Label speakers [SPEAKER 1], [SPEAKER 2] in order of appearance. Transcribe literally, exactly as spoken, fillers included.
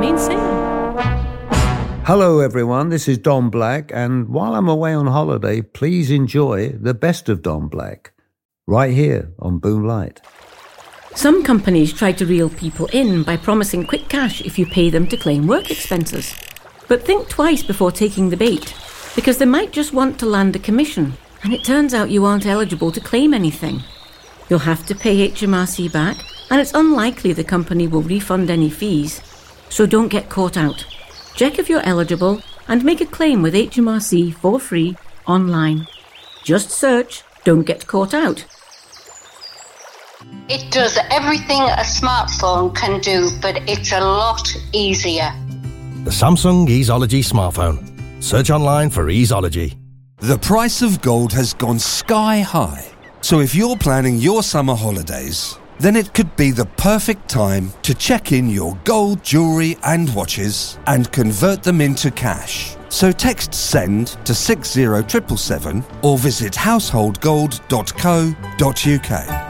[SPEAKER 1] main sale.
[SPEAKER 2] Hello everyone, this is Don Black, and while I'm away on holiday, please enjoy the best of Don Black, right here on Boom Light.
[SPEAKER 1] Some companies try to reel people in by promising quick cash if you pay them to claim work expenses. But think twice before taking the bait, because they might just want to land a commission, and it turns out you aren't eligible to claim anything. You'll have to pay H M R C back, and it's unlikely the company will refund any fees. So don't get caught out. Check if you're eligible and make a claim with H M R C for free online. Just search Don't Get Caught Out.
[SPEAKER 3] It does everything a smartphone can do, but it's a lot easier.
[SPEAKER 4] The Samsung Easeology smartphone. Search online for Easeology.
[SPEAKER 5] The price of gold has gone sky high. So if you're planning your summer holidays, then it could be the perfect time to check in your gold jewellery and watches and convert them into cash. So text SEND to six zero seven seven seven or visit household gold dot co dot uk.